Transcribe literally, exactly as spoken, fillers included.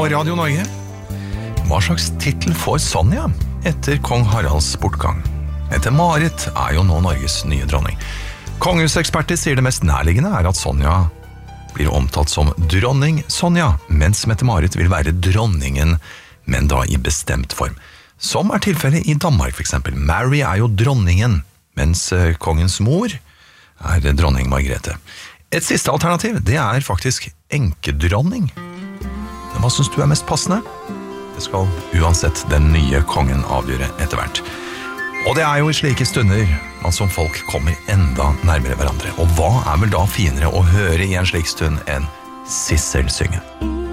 Radio Norge. Hva slags titel får Sonja etter kong Haralds bortgang? Etter Marit er jo nå Norges nye dronning. Kongehuseksperter sier det mest nærliggende er at Sonja blir omtalt som dronning Sonja, mens Mette-Marit vil være dronningen, men da i bestemt form. Som er tilfellet i Danmark for eksempel. Mary er jo dronningen, mens kongens mor er dronning Margrethe. Et siste alternativ, det er faktisk enkedronning. Hva synes du er mest passende? Det skal uansett den nye kongen avgjøre etter hvert. Og det er jo i slike stunder man som folk kommer enda nærmere hverandre. Og hva er vel da finere å høre i en slik stund enn Sissel synge?